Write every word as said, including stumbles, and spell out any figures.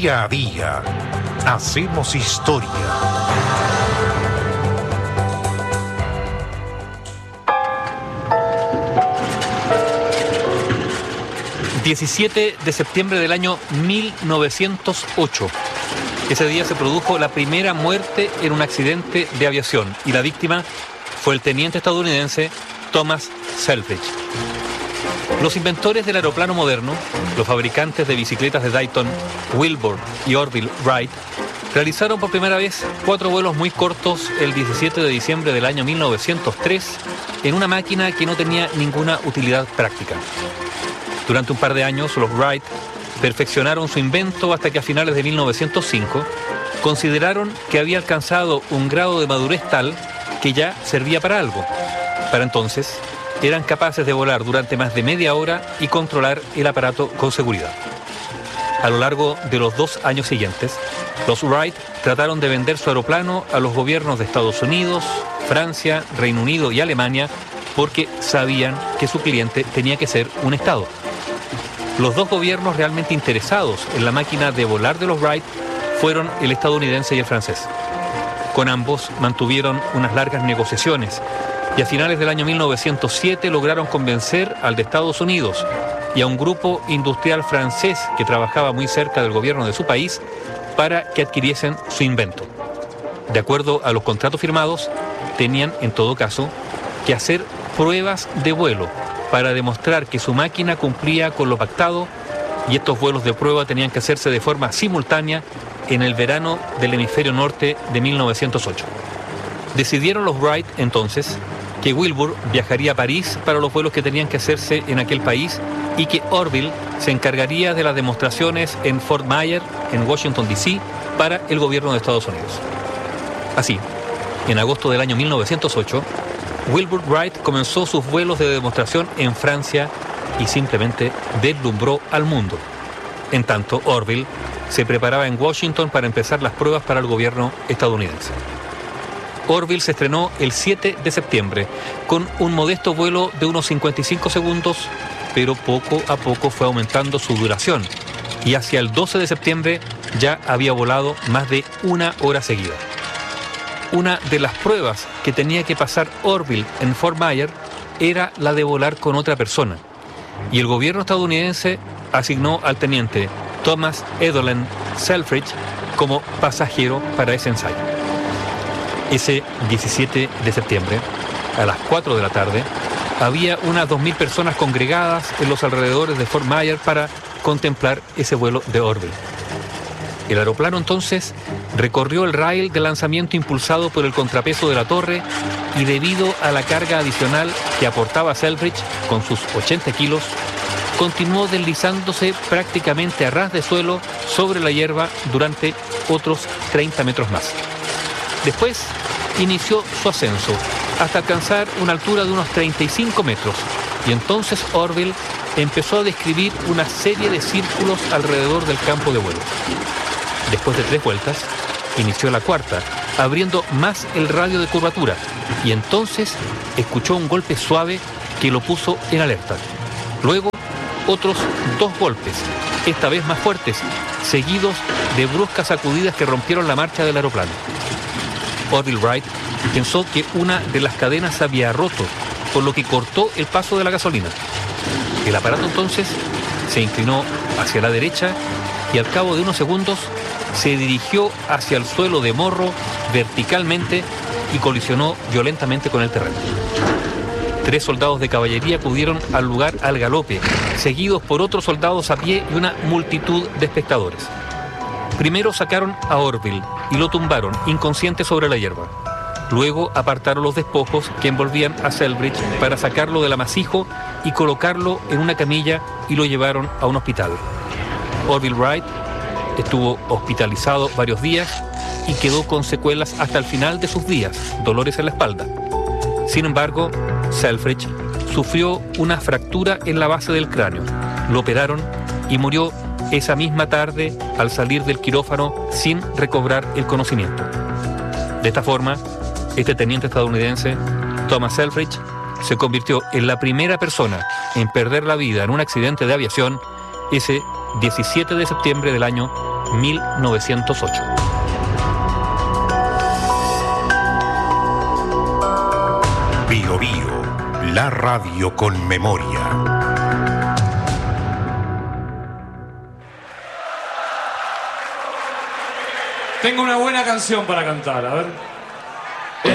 Día a día hacemos historia. diecisiete de septiembre del año mil novecientos ocho. Ese día se produjo la primera muerte en un accidente de aviación y la víctima fue el teniente estadounidense Thomas Selfridge. Los inventores del aeroplano moderno, los fabricantes de bicicletas de Dayton, Wilbur y Orville Wright, realizaron por primera vez cuatro vuelos muy cortos el diecisiete de diciembre del año mil novecientos tres en una máquina que no tenía ninguna utilidad práctica. Durante un par de años, los Wright perfeccionaron su invento hasta que a finales de mil novecientos cinco consideraron que había alcanzado un grado de madurez tal que ya servía para algo. Para entonces, eran capaces de volar durante más de media hora y controlar el aparato con seguridad. A lo largo de los dos años siguientes, los Wright trataron de vender su aeroplano a los gobiernos de Estados Unidos, Francia, Reino Unido y Alemania porque sabían que su cliente tenía que ser un Estado. Los dos gobiernos realmente interesados en la máquina de volar de los Wright fueron el estadounidense y el francés. Con ambos mantuvieron unas largas negociaciones y a finales del año mil novecientos siete lograron convencer al de Estados Unidos y a un grupo industrial francés que trabajaba muy cerca del gobierno de su país para que adquiriesen su invento. De acuerdo a los contratos firmados, tenían en todo caso que hacer pruebas de vuelo para demostrar que su máquina cumplía con lo pactado, y estos vuelos de prueba tenían que hacerse de forma simultánea en el verano del hemisferio norte de mil novecientos ocho. Decidieron los Wright entonces que Wilbur viajaría a París para los vuelos que tenían que hacerse en aquel país y que Orville se encargaría de las demostraciones en Fort Myer, en Washington D C, para el gobierno de Estados Unidos. Así, en agosto del año mil novecientos ocho, Wilbur Wright comenzó sus vuelos de demostración en Francia y simplemente deslumbró al mundo. En tanto, Orville se preparaba en Washington para empezar las pruebas para el gobierno estadounidense. Orville se estrenó el siete de septiembre con un modesto vuelo de unos cincuenta y cinco segundos, pero poco a poco fue aumentando su duración y hacia el doce de septiembre ya había volado más de una hora seguida. Una de las pruebas que tenía que pasar Orville en Fort Myer era la de volar con otra persona, y el gobierno estadounidense asignó al teniente Thomas Evelyn Selfridge como pasajero para ese ensayo. Ese diecisiete de septiembre, a las cuatro de la tarde, había unas dos mil personas congregadas en los alrededores de Fort Myer para contemplar ese vuelo de Orville. El aeroplano entonces recorrió el rail de lanzamiento impulsado por el contrapeso de la torre y debido a la carga adicional que aportaba Selfridge con sus ochenta kilos, continuó deslizándose prácticamente a ras de suelo sobre la hierba durante otros treinta metros más. Después inició su ascenso hasta alcanzar una altura de unos treinta y cinco metros y entonces Orville empezó a describir una serie de círculos alrededor del campo de vuelo. Después de tres vueltas, inició la cuarta, abriendo más el radio de curvatura, y entonces escuchó un golpe suave que lo puso en alerta. Luego, otros dos golpes, esta vez más fuertes, seguidos de bruscas sacudidas que rompieron la marcha del aeroplano. Orville Wright pensó que una de las cadenas se había roto, por lo que cortó el paso de la gasolina. El aparato entonces se inclinó hacia la derecha y al cabo de unos segundos se dirigió hacia el suelo de morro verticalmente y colisionó violentamente con el terreno. Tres soldados de caballería acudieron al lugar al galope, seguidos por otros soldados a pie y una multitud de espectadores. Primero sacaron a Orville y lo tumbaron inconsciente sobre la hierba. Luego apartaron los despojos que envolvían a Selfridge para sacarlo del amasijo y colocarlo en una camilla y lo llevaron a un hospital. Orville Wright estuvo hospitalizado varios días y quedó con secuelas hasta el final de sus días, dolores en la espalda. Sin embargo, Selfridge sufrió una fractura en la base del cráneo. Lo operaron y murió esa misma tarde al salir del quirófano sin recobrar el conocimiento. De esta forma, este teniente estadounidense, Thomas Selfridge, se convirtió en la primera persona en perder la vida en un accidente de aviación ese diecisiete de septiembre del año mil novecientos ocho. Bio Bio, la radio con memoria. Tengo una buena canción para cantar, a ver.